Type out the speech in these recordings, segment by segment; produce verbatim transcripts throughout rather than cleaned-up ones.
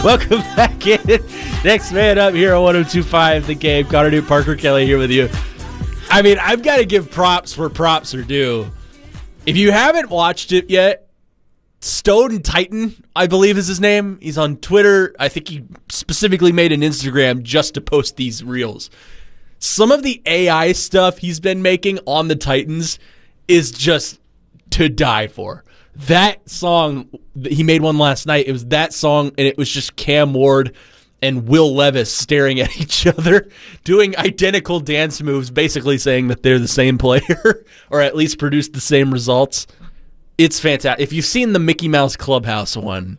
Welcome back in. Next man up here on one oh two point five The Game. Connor Newt, Parker Kelly here with you. I mean, I've got to give props where props are due. If you haven't watched it yet, Stone Titan, I believe is his name. He's on Twitter. I think he specifically made an Instagram just to post these reels. Some of the A I stuff he's been making on the Titans is just to die for. That song, he made one last night. It was that song, and it was just Cam Ward and Will Levis staring at each other, doing identical dance moves, basically saying that they're the same player, or at least produced the same results. It's fantastic. If you've seen the Mickey Mouse Clubhouse one,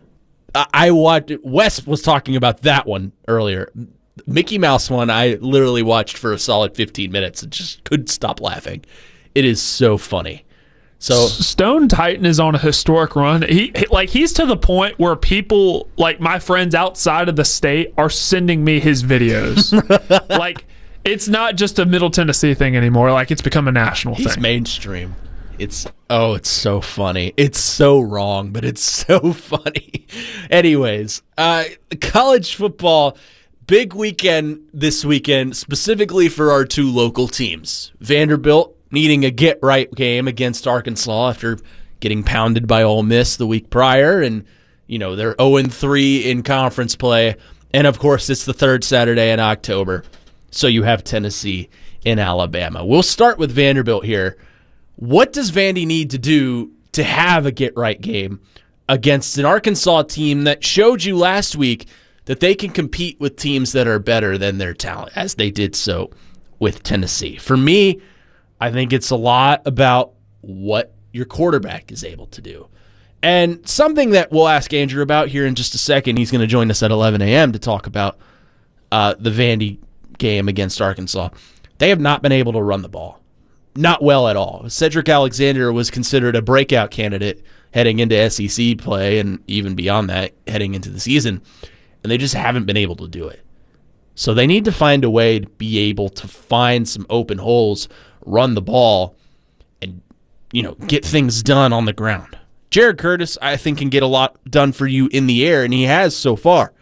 I watched. Wes was talking about that one earlier. Mickey Mouse one, I literally watched for a solid fifteen minutes and just couldn't stop laughing. It is so funny. So Stone Titan is on a historic run. He, he like he's to the point where people like my friends outside of the state are sending me his videos. Like it's not just a Middle Tennessee thing anymore. Like it's become a national he's thing. Mainstream. It's oh, it's so funny. It's so wrong, but it's so funny. Anyways, uh, college football, big weekend this weekend, specifically for our two local teams. Vanderbilt needing a get-right game against Arkansas after getting pounded by Ole Miss the week prior, and you know they're oh and three in conference play. And of course, it's the third Saturday in October, so you have Tennessee in Alabama. We'll start with Vanderbilt here. What does Vandy need to do to have a get-right game against an Arkansas team that showed you last week that they can compete with teams that are better than their talent, as they did so with Tennessee? For me, I think it's a lot about what your quarterback is able to do. And something that we'll ask Andrew about here in just a second, he's going to join us at eleven a.m. to talk about uh, the Vandy game against Arkansas. They have not been able to run the ball. Not well at all. Cedric Alexander was considered a breakout candidate heading into S E C play and even beyond that, heading into the season. And they just haven't been able to do it. So they need to find a way to be able to find some open holes, run the ball, and you know get things done on the ground. Jared Curtis, I think, can get a lot done for you in the air, and he has so far.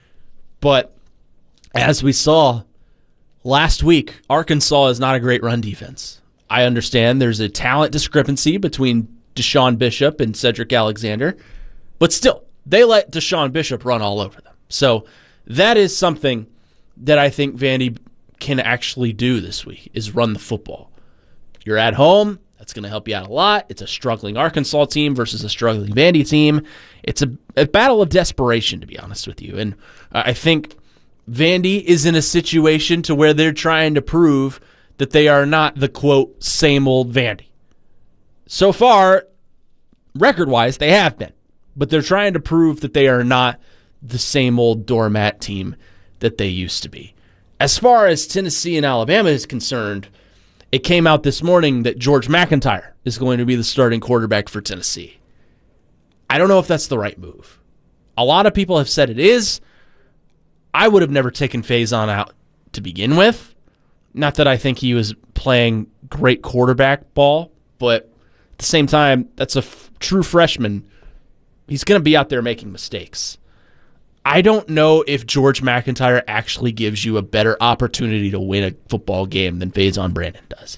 But as we saw last week, Arkansas is not a great run defense. I understand there's a talent discrepancy between Deshaun Bishop and Cedric Alexander, but still, they let Deshaun Bishop run all over them. So that is something that I think Vandy can actually do this week, is run the football. You're at home. That's going to help you out a lot. It's a struggling Arkansas team versus a struggling Vandy team. It's a, a battle of desperation, to be honest with you. And I think Vandy is in a situation to where they're trying to prove that they are not the, quote, same old Vandy. So far, record-wise, they have been. But they're trying to prove that they are not the same old doormat team that they used to be. As far as Tennessee and Alabama is concerned, it came out this morning that George McIntyre is going to be the starting quarterback for Tennessee. I don't know if that's the right move. A lot of people have said it is. I would have never taken Faison out to begin with. Not that I think he was playing great quarterback ball, but at the same time, that's a f- true freshman. He's going to be out there making mistakes. I don't know if George McIntyre actually gives you a better opportunity to win a football game than Faison Brandon does.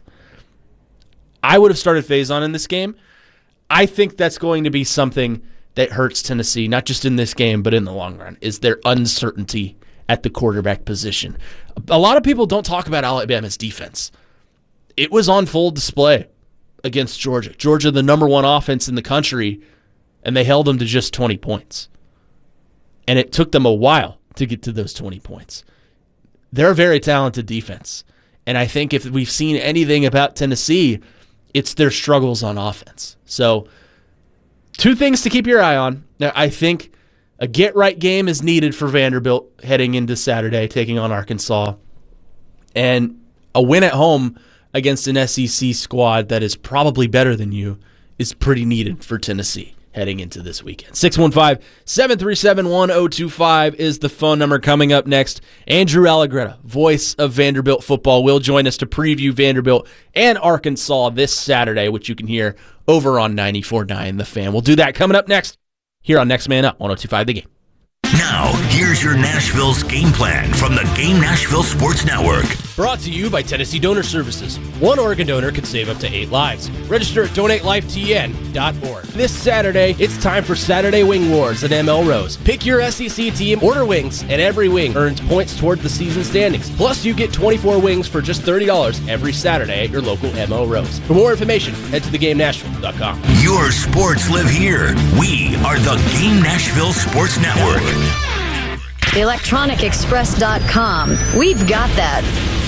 I would have started Faison in this game. I think that's going to be something that hurts Tennessee, not just in this game, but in the long run, is their uncertainty at the quarterback position. A lot of people don't talk about Alabama's defense. It was on full display against Georgia. Georgia, the number one offense in the country, and they held them to just twenty points. And it took them a while to get to those twenty points. They're a very talented defense. And I think if we've seen anything about Tennessee, it's their struggles on offense. So, two things to keep your eye on. Now, I think a get-right game is needed for Vanderbilt heading into Saturday, taking on Arkansas. And a win at home against an S E C squad that is probably better than you is pretty needed for Tennessee heading into this weekend. six one five, seven three seven, one oh two five is the phone number. Coming up next, Andrew Allegretta, voice of Vanderbilt football, will join us to preview Vanderbilt and Arkansas this Saturday, which you can hear over on ninety-four point nine The Fan. We'll do that coming up next here on Next Man Up, one oh two point five The Game. Now, here's your Nashville's game plan from the Game Nashville Sports Network. Brought to you by Tennessee Donor Services. One organ donor could save up to eight lives. Register at donate life T N dot org. This Saturday, it's time for Saturday Wing Wars at M L Rose. Pick your S E C team, order wings, and every wing earns points toward the season standings. Plus, you get twenty-four wings for just thirty dollars every Saturday at your local M L Rose. For more information, head to the game nashville dot com. Your sports live here. We are the Game Nashville Sports Network. electronic express dot com. We've got that.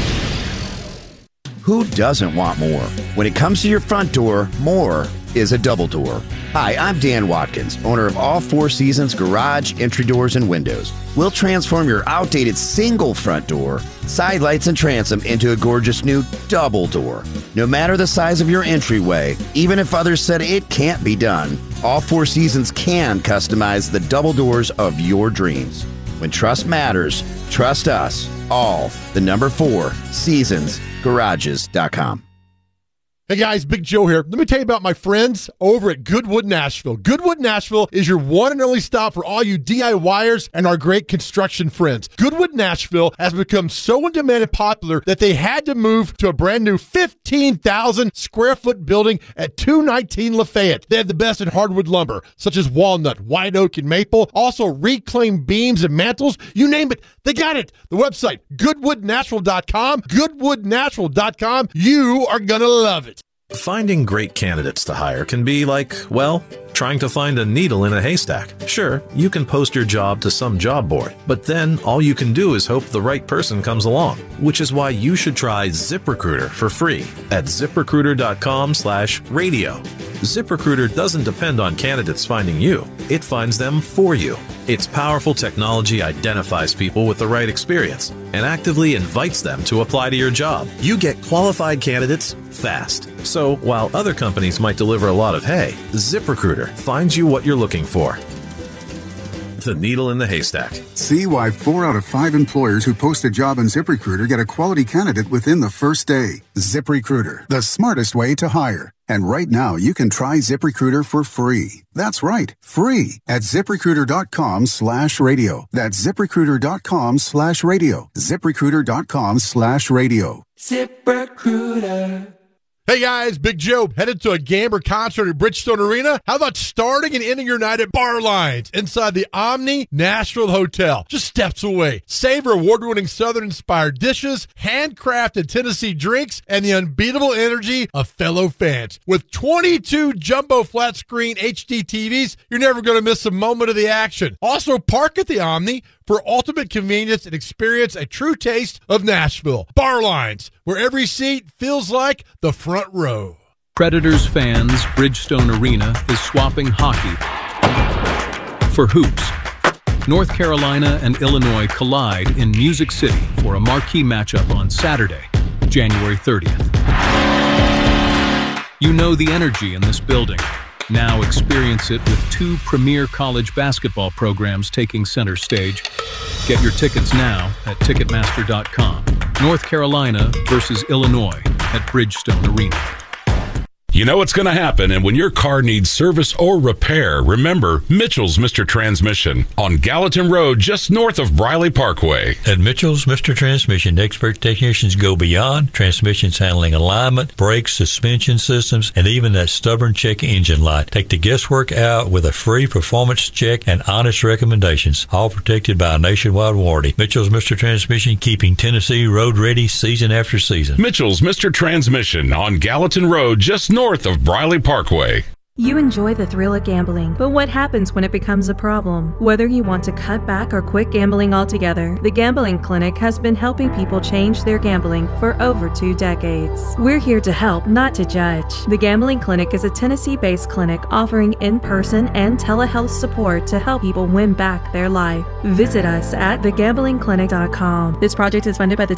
Who doesn't want more? When it comes to your front door, more is a double door. Hi, I'm Dan Watkins, owner of All Four Seasons Garage, Entry Doors, and Windows. We'll transform your outdated single front door, side lights, and transom into a gorgeous new double door. No matter the size of your entryway, even if others said it can't be done, All Four Seasons can customize the double doors of your dreams. When trust matters, trust us. All, the number four, seasons garages dot com. Hey guys, Big Joe here. Let me tell you about my friends over at Goodwood Nashville. Goodwood Nashville is your one and only stop for all you DIYers and our great construction friends. Goodwood Nashville has become so in demand and popular that they had to move to a brand new fifteen thousand square foot building at two nineteen Lafayette. They have the best in hardwood lumber, such as walnut, white oak, and maple. Also reclaimed beams and mantles. You name it, they got it. The website, goodwood nashville dot com. goodwood nashville dot com. You are going to love it. Finding great candidates to hire can be like, well, trying to find a needle in a haystack. Sure, you can post your job to some job board, but then all you can do is hope the right person comes along, which is why you should try ZipRecruiter for free at zip recruiter dot com slash radio. ZipRecruiter doesn't depend on candidates finding you. It finds them for you. Its powerful technology identifies people with the right experience and actively invites them to apply to your job. You get qualified candidates fast. So while other companies might deliver a lot of hay, ZipRecruiter finds you what you're looking for. The needle in the haystack. See why four out of five employers who post a job on ZipRecruiter get a quality candidate within the first day. ZipRecruiter, the smartest way to hire. And right now, you can try ZipRecruiter for free. That's right, free at zip recruiter dot com slash radio. That's zip recruiter dot com slash radio. zip recruiter dot com slash radio. ZipRecruiter. Hey guys, Big Joe, headed to a Gamber concert at Bridgestone Arena? How about starting and ending your night at Bar Lines inside the Omni Nashville Hotel, just steps away? Savor award-winning Southern-inspired dishes, handcrafted Tennessee drinks, and the unbeatable energy of fellow fans. With twenty-two jumbo flat-screen H D T Vs, you're never going to miss a moment of the action. Also, park at the Omni for ultimate convenience and experience a true taste of Nashville. Bar Lines, where every seat feels like the front row. Predators fans, Bridgestone Arena is swapping hockey for hoops. North Carolina and Illinois collide in Music City for a marquee matchup on Saturday, January thirtieth. You know the energy in this building. Now experience it with two premier college basketball programs taking center stage. Get your tickets now at ticketmaster dot com. North Carolina versus Illinois at Bridgestone Arena. You know what's going to happen, and when your car needs service or repair, remember Mitchell's Mister Transmission on Gallatin Road, just north of Briley Parkway. At Mitchell's Mister Transmission, expert technicians go beyond transmissions handling alignment, brakes, suspension systems, and even that stubborn check engine light. Take the guesswork out with a free performance check and honest recommendations, all protected by a nationwide warranty. Mitchell's Mister Transmission, keeping Tennessee road ready season after season. Mitchell's Mister Transmission on Gallatin Road, just north of Briley Parkway. You enjoy the thrill of gambling, but what happens when it becomes a problem? Whether you want to cut back or quit gambling altogether, the Gambling Clinic has been helping people change their gambling for over two decades. We're here to help, not to judge. The Gambling Clinic is a Tennessee-based clinic offering in-person and telehealth support to help people win back their life. Visit us at the gambling clinic dot com. This project is funded by the